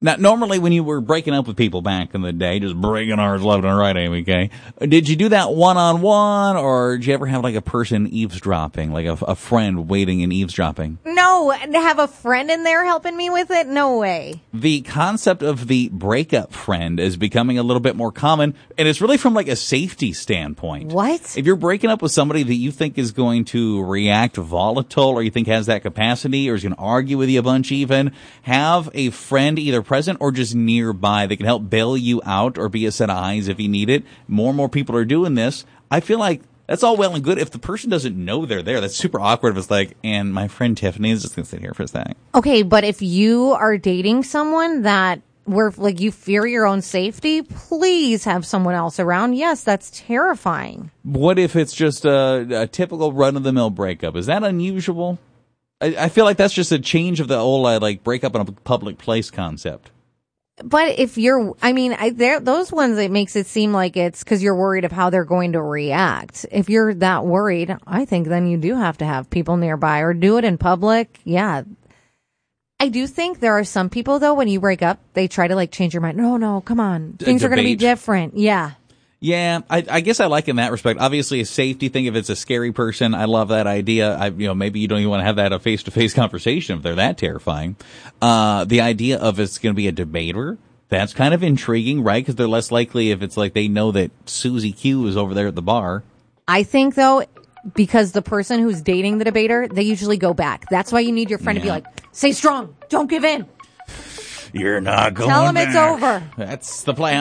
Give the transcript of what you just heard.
Now, normally when you were breaking up with people back in the day, just breaking ours left and right, Amy K, did you do that one-on-one, or did you ever have like a person eavesdropping, like a friend waiting and eavesdropping? No, to have a friend in there helping me with it? No way. The concept of the breakup friend is becoming a little bit more common, and it's really from like a safety standpoint. What? If you're breaking up with somebody that you think is going to react volatile, or you think has that capacity, or is going to argue with you a bunch even, have a friend either present or just nearby that can help bail you out or be a set of eyes if you need it. More and more people are doing this. I feel like that's all well and good if the person doesn't know they're there. That's super awkward if it's like, and my friend Tiffany is just going to sit here for a second. Okay, but if you are dating someone that where like you fear your own safety, please have someone else around. Yes, that's terrifying. What if it's just a typical run-of-the-mill breakup? Is that unusual? I feel like that's just a change of the old like breakup in a public place concept. But if you're, those ones, it makes it seem like it's because you're worried of how they're going to react. If you're that worried, I think then you do have to have people nearby or do it in public. Yeah. I do think there are some people, though, when you break up, they try to like change your mind. No, come on. Things are going to be different. Yeah. Yeah, I guess I like in that respect. Obviously, a safety thing. If it's a scary person, I love that idea. Maybe you don't even want to have that a face-to-face conversation if they're that terrifying. The idea of it's going to be a debater, that's kind of intriguing, right? Because they're less likely if it's like they know that Susie Q is over there at the bar. I think, though, because the person who's dating the debater, they usually go back. That's why you need your friend to be like, stay strong, don't give in. You're not going Tell them back. it's over. That's the plan.